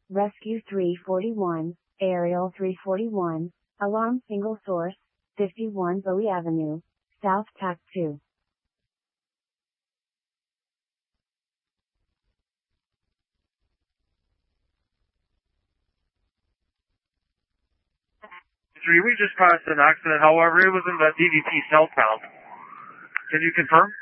Rescue 341, Aerial 341, Alarm Single Source, 51 Bowie Avenue, South TAC 2. 3, we just passed an accident. However, it was in the DVP southbound. Can you confirm?